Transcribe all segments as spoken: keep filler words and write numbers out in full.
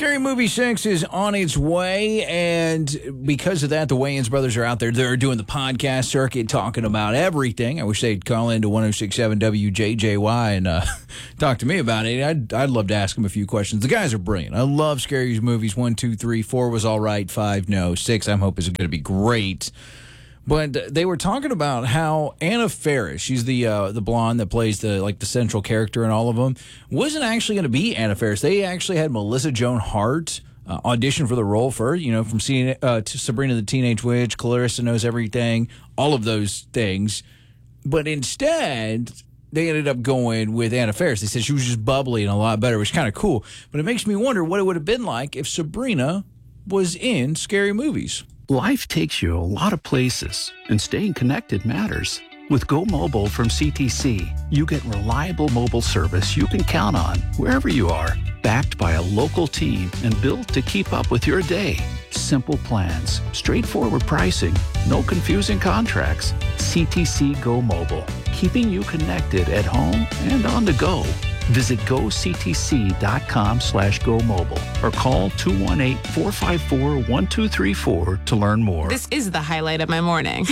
Scary Movie six is on its way, and because of that, the Wayans brothers are out there. They're doing the podcast circuit, talking about everything. I wish they'd call into one oh six point seven W J J Y and uh, talk to me about it. I'd, I'd love to ask them a few questions. The guys are brilliant. I love Scary Movies. One, two, three, four was all right. Five, no. Six, I'm hoping is going to be great. But they were talking about how Anna Faris, she's the uh, the blonde that plays the like the central character in all of them, wasn't actually going to be Anna Faris. They actually had Melissa Joan Hart uh, audition for the role for, you know, from seeing uh, to Sabrina the Teenage Witch, Clarissa Knows Everything, all of those things. But instead, they ended up going with Anna Faris. They said she was just bubbly and a lot better, which is kind of cool. But it makes me wonder what it would have been like if Sabrina was in Scary Movies. Life takes you a lot of places, and staying connected matters. With Go Mobile from C T C, you get reliable mobile service you can count on wherever you are, backed by a local team and built to keep up with your day. Simple plans, straightforward pricing, no confusing contracts. C T C Go Mobile, keeping you connected at home and on the go. Visit goctc.com slash go mobile or call two one eight, four five four, one two three four to learn more. This is the highlight of my morning.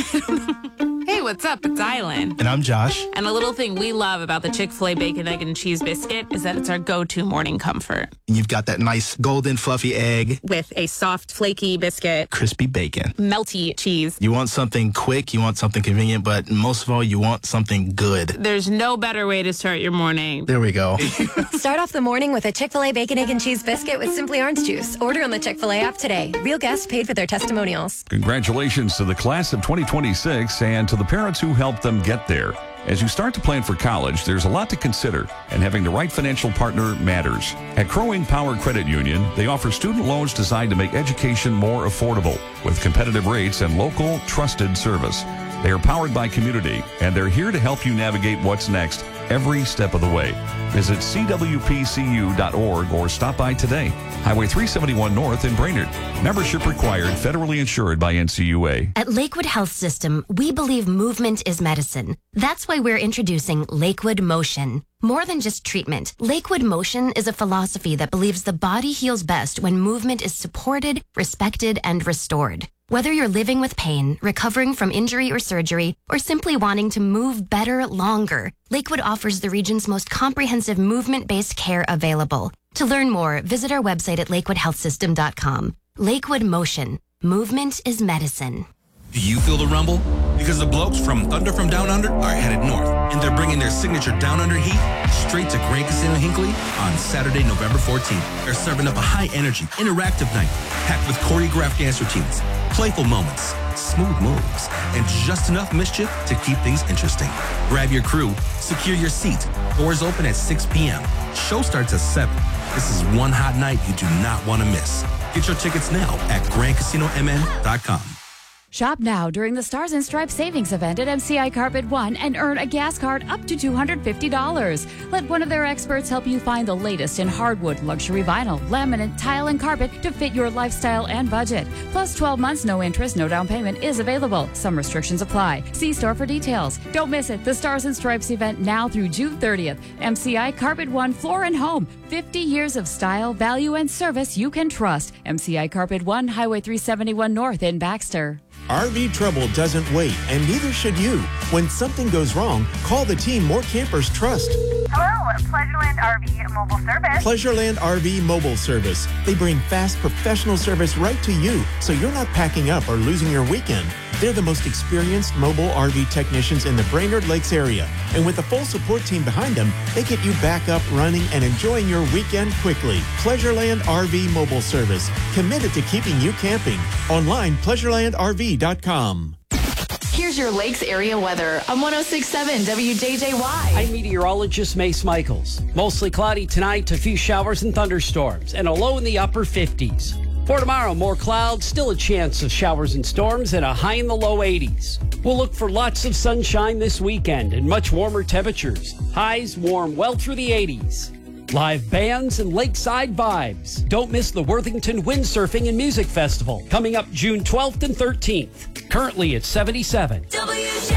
Hey, what's up? It's Island. And I'm Josh. And a little thing we love about the Chick-fil-A Bacon, Egg, and Cheese Biscuit is that it's our go-to morning comfort. You've got that nice golden fluffy egg. With a soft, flaky biscuit. Crispy bacon. Melty cheese. You want something quick, you want something convenient, but most of all, you want something good. There's no better way to start your morning. There we go. Start off the morning with a Chick-fil-A Bacon, Egg, and Cheese Biscuit with Simply Orange Juice. Order on the Chick-fil-A app today. Real guests paid for their testimonials. Congratulations to the class of twenty twenty-six and to the parents who helped them get there. As you start to plan for college, there's a lot to consider, and having the right financial partner matters. At Crow Wing Power Credit Union, they offer student loans designed to make education more affordable, with competitive rates and local, trusted service. They are powered by community, and they're here to help you navigate what's next every step of the way. Visit c w p c u dot org or stop by today. Highway three seventy-one North in Brainerd. Membership required, federally insured by N C U A. At Lakewood Health System, we believe movement is medicine. That's why we're introducing Lakewood Motion. More than just treatment, Lakewood Motion is a philosophy that believes the body heals best when movement is supported, respected, and restored. Whether you're living with pain, recovering from injury or surgery, or simply wanting to move better longer, Lakewood offers the region's most comprehensive movement-based care available. To learn more, visit our website at lakewood health system dot com. Lakewood Motion. Movement is medicine. Do you feel the rumble? Because the blokes from Thunder from Down Under are headed north, and they're bringing their signature Down Under heat straight to Grand Casino Hinckley on Saturday, November fourteenth. They're serving up a high-energy, interactive night packed with choreographed dance routines, playful moments, smooth moves, and just enough mischief to keep things interesting. Grab your crew, secure your seat. Doors open at six p.m. Show starts at seven. This is one hot night you do not want to miss. Get your tickets now at grand casino m n dot com. Shop now during the Stars and Stripes Savings Event at M C I Carpet One and earn a gas card up to two hundred fifty dollars. Let one of their experts help you find the latest in hardwood, luxury vinyl, laminate, tile, and carpet to fit your lifestyle and budget. Plus twelve months, no interest, no down payment is available. Some restrictions apply. See store for details. Don't miss it. The Stars and Stripes event now through June thirtieth. M C I Carpet One Floor and Home. fifty years of style, value, and service you can trust. M C I Carpet One, Highway three seventy-one North in Baxter. R V trouble doesn't wait, and neither should you. When something goes wrong, call the team more campers trust. Hello, Pleasureland R V Mobile Service. Pleasureland R V Mobile Service. They bring fast, professional service right to you, so you're not packing up or losing your weekend. They're the most experienced mobile R V technicians in the Brainerd Lakes area. And with a full support team behind them, they get you back up, running, and enjoying your weekend quickly. Pleasureland R V Mobile Service. Committed to keeping you camping. Online, pleasureland r v dot com. Here's your Lakes area weather on one oh six point seven W J J Y. I'm meteorologist Mace Michaels. Mostly cloudy tonight, a few showers and thunderstorms, and a low in the upper fifties. For tomorrow, more clouds, still a chance of showers and storms, and a high in the low eighties. We'll look for lots of sunshine this weekend and much warmer temperatures. Highs warm well through the eighties. Live bands and lakeside vibes. Don't miss the Worthington Windsurfing and Music Festival coming up June twelfth and thirteenth. Currently at seventy-seven. W J